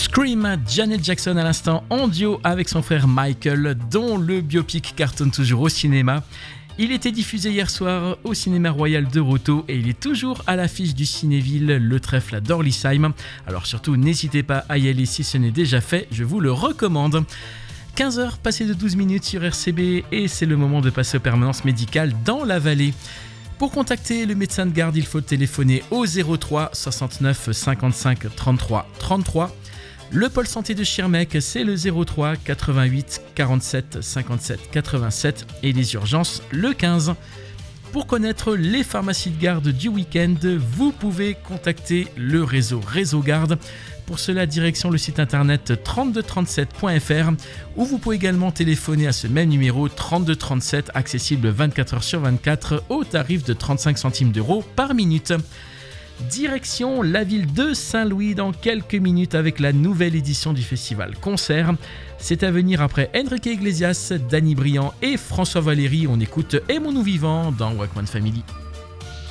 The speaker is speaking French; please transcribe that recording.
Scream, Janet Jackson à l'instant en duo avec son frère Michael, dont le biopic cartonne toujours au cinéma. Il était diffusé hier soir au Cinéma Royal de Roto et il est toujours à l'affiche du Cinéville, le trèfle d'Orlisheim. Alors surtout, n'hésitez pas à y aller si ce n'est déjà fait, je vous le recommande. 15h passées de 12 minutes sur RCB et c'est le moment de passer aux permanences médicales dans la vallée. Pour contacter le médecin de garde, il faut téléphoner au 03 69 55 33 33. Le pôle santé de Schirmeck, c'est le 03 88 47 57 87 et les urgences, le 15. Pour connaître les pharmacies de garde du week-end, vous pouvez contacter le réseau Garde. Pour cela, direction le site internet 3237.fr où vous pouvez également téléphoner à ce même numéro 3237, accessible 24h sur 24 au tarif de 35 centimes d'euros par minute. Direction la ville de Saint-Louis dans quelques minutes avec la nouvelle édition du festival Concert. C'est à venir après Enrique Iglesias, Danny Briand et François Valéry. On écoute Aimons-nous vivants dans Walkman Family.